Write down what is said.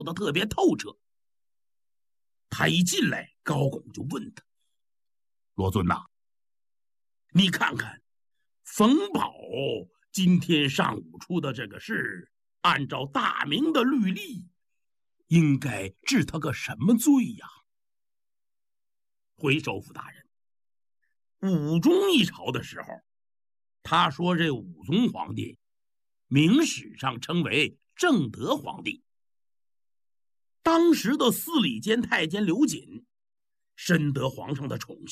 得特别透彻。他一进来，高拱就问他：“罗尊呐，你看看冯保今天上午出的这个事，按照大明的律例，应该治他个什么罪呀？”回首府大人，武宗一朝的时候，他说这武宗皇帝明史上称为正德皇帝。当时的司礼监太监刘瑾深得皇上的宠幸，